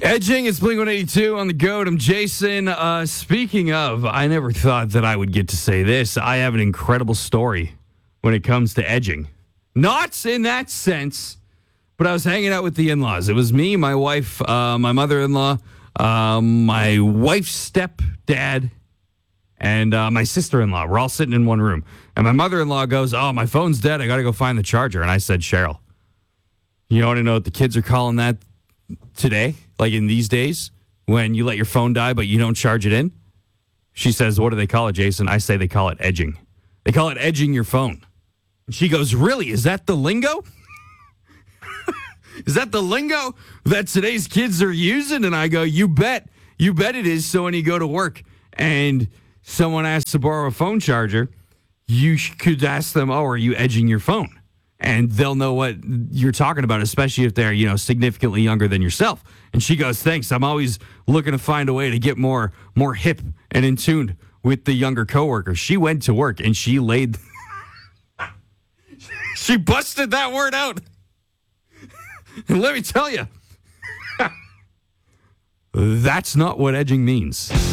Edging, it's Blink-182 on the goat. I'm Jason. Speaking of, I never thought that I would get to say this. I have an incredible story when it comes to edging. Not in that sense, but I was hanging out with the in-laws. It was me, my wife, my mother-in-law, my wife's stepdad, and my sister-in-law. We're all sitting in one room. And my mother-in-law goes, "Oh, my phone's dead. I got to go find the charger." And I said, "Cheryl, you want to know what the kids are calling that today, like in these days, when you let your phone die but you don't charge it in?" She says, "What do they call it, Jason?" I say they call it edging. They call it edging your phone. And she goes, "Really? Is that the lingo? Is that the lingo that today's kids are using?" And I go, "You bet. You bet it is." So when you go to work and someone asks to borrow a phone charger, you could ask them, "Oh, are you edging your phone?" And they'll know what you're talking about, especially if they're, significantly younger than yourself. And she goes, "Thanks. I'm always looking to find a way to get more hip and in tune with the younger coworkers." She went to work and she laid... she busted that word out. And let me tell you, that's not what edging means.